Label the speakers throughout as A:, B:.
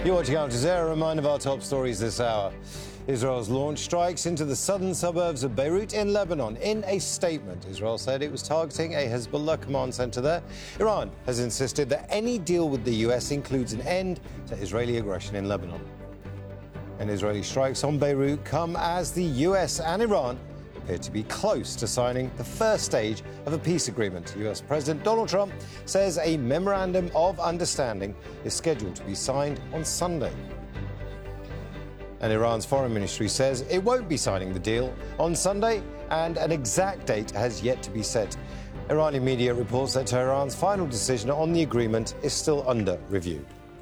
A: You're watching Al Jazeera. A reminder of our top stories this hour. Israel's launched strikes into the southern suburbs of Beirut in Lebanon. In a statement, Israel said it was targeting a Hezbollah command center there. Iran has insisted that any deal with the US includes an end to Israeli aggression in Lebanon. And Israeli strikes on Beirut come as the US and Iran appear to be close to signing the first stage of a peace agreement. US President Donald Trump says a memorandum of understanding is scheduled to be signed on Sunday. And Iran's foreign ministry says it won't be signing the deal on Sunday, and an exact date has yet to be set. Iranian media reports that Tehran's final decision on the agreement is still under review.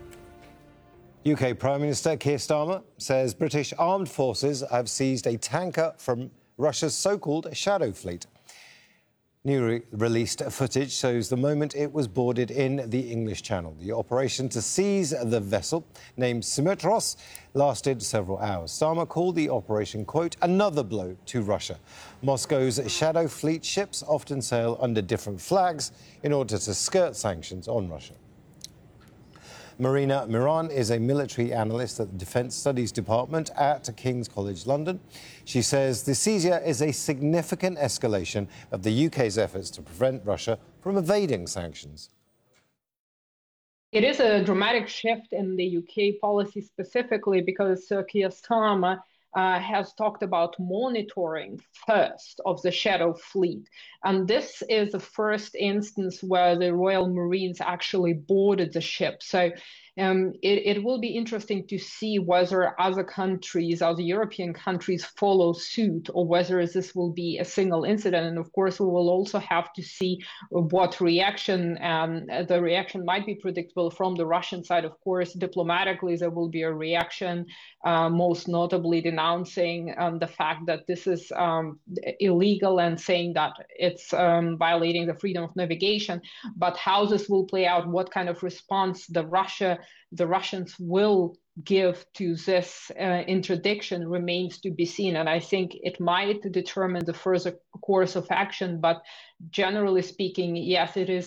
A: UK Prime Minister Keir Starmer says British armed forces have seized a tanker from Russia's so-called Shadow Fleet. Newly released footage shows the moment it was boarded in the English Channel. The operation to seize the vessel, named Simitros, lasted several hours. Starmer called the operation, quote, another blow to Russia. Moscow's Shadow Fleet ships often sail under different flags in order to skirt sanctions on Russia. Marina Miron is a military analyst at the Defence Studies Department at King's College London. She says the seizure is a significant escalation of the UK's efforts to prevent Russia from evading sanctions.
B: It is a dramatic shift in the UK policy specifically because Keir Starmer has talked about monitoring first of the Shadow Fleet. And this is the first instance where the Royal Marines actually boarded the ship. So it will be interesting to see whether other countries, other European countries follow suit, or whether this will be a single incident. And of course, we will also have to see what reaction, the reaction might be predictable from the Russian side. Of course, diplomatically, there will be a reaction, most notably denouncing the fact that this is illegal and saying that it's violating the freedom of navigation. But how this will play out, what kind of response the Russians will give to this interdiction remains to be seen. And I think it might determine the further course of action. But generally speaking, yes, it is